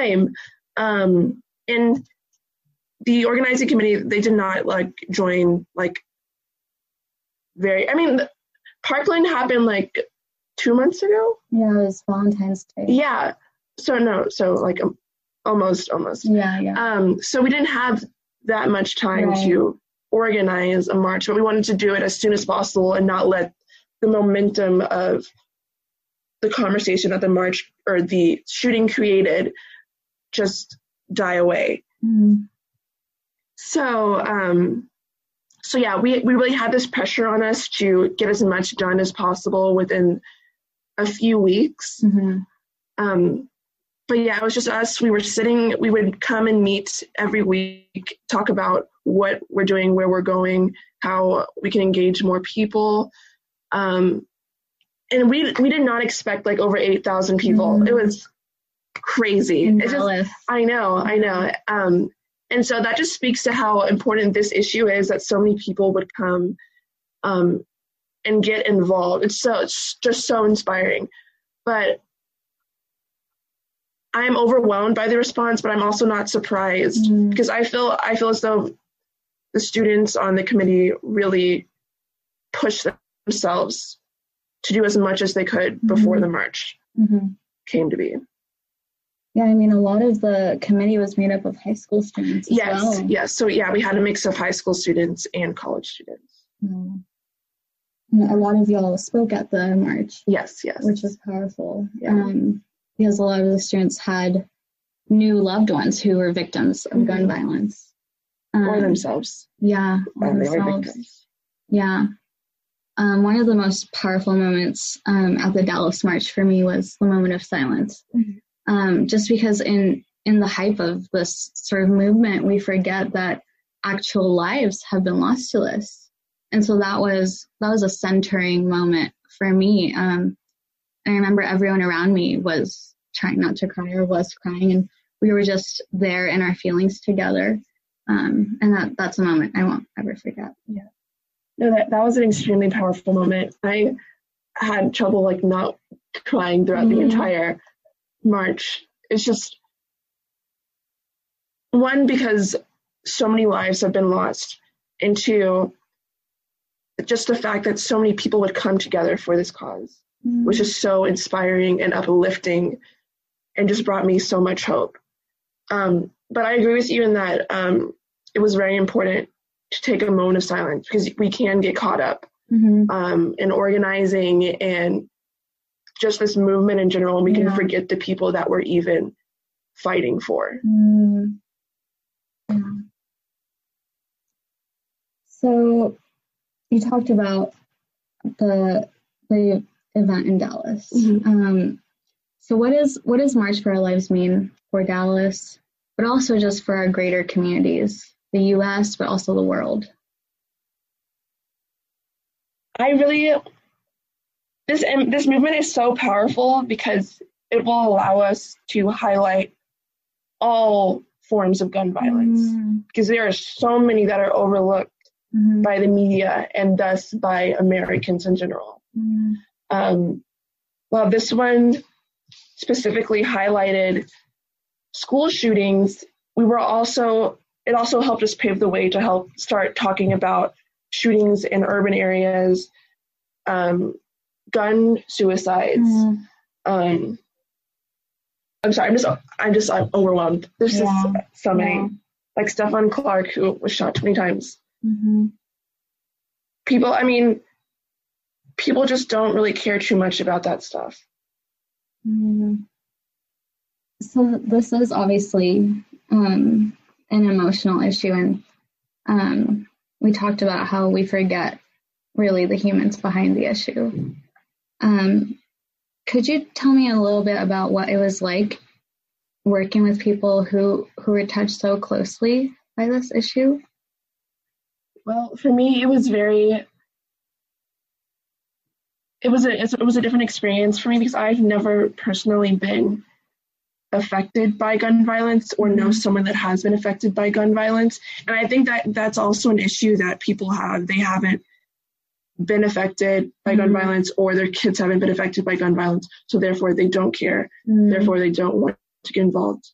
time. And the organizing committee, they did not join Parkland happened 2 months ago. Yeah, it was Valentine's Day. Yeah. Almost. Yeah. So we didn't have that much time to organize a march, but we wanted to do it as soon as possible and not let the momentum of the conversation that the march or the shooting created just die away. Mm-hmm. So yeah, we really had this pressure on us to get as much done as possible within a few weeks. Mm-hmm. But yeah, it was just us. We would come and meet every week, talk about what we're doing, where we're going, how we can engage more people. And we did not expect over 8,000 people. Mm-hmm. It was crazy. I know. And so that just speaks to how important this issue is, that so many people would come and get involved. It's just so inspiring. But I'm overwhelmed by the response, but I'm also not surprised because I feel as though the students on the committee really pushed themselves to do as much as they could before the march came to be. Yeah, I mean, a lot of the committee was made up of high school students as well. Yes. So yeah, we had a mix of high school students and college students. Mm. And a lot of y'all spoke at the march. Yes. Which was powerful. Yeah. Because a lot of the students had new loved ones who were victims of gun violence. Or themselves. Yeah. Or themselves. Yeah. One of the most powerful moments at the Dallas March for me was the moment of silence. Just because in the hype of this sort of movement, we forget that actual lives have been lost to this. And so that was a centering moment for me. I remember everyone around me was trying not to cry or was crying, and we were just there in our feelings together. And that's a moment I won't ever forget. Yeah. No, that was an extremely powerful moment. I had trouble not crying throughout the entire march. It's just, one, because so many lives have been lost, and two, just the fact that so many people would come together for this cause, which is so inspiring and uplifting and just brought me so much hope. But I agree with you in that it was very important to take a moment of silence, because we can get caught up in organizing and just this movement in general, and we can forget the people that we're even fighting for. Yeah. So you talked about the event in Dallas. So what does March for Our Lives mean for Dallas, but also just for our greater communities, the U.S., but also the world? This movement is so powerful because it will allow us to highlight all forms of gun violence, because there are so many that are overlooked by the media and thus by Americans in general. Well, this one specifically highlighted school shootings. It also helped us pave the way to help start talking about shootings in urban areas, gun suicides. I'm sorry, I'm just overwhelmed. There's just so many. Like Stephon Clark, who was shot 20 times. People just don't really care too much about that stuff. So this is obviously an emotional issue, and we talked about how we forget really the humans behind the issue. Could you tell me a little bit about what it was like working with people who were touched so closely by this issue? Well, for me, it was a different experience for me, because I've never personally been affected by gun violence or know someone that has been affected by gun violence. And I think that that's also an issue that people have. They haven't been affected by gun violence, or their kids haven't been affected by gun violence, so therefore they don't care. Therefore they don't want to get involved.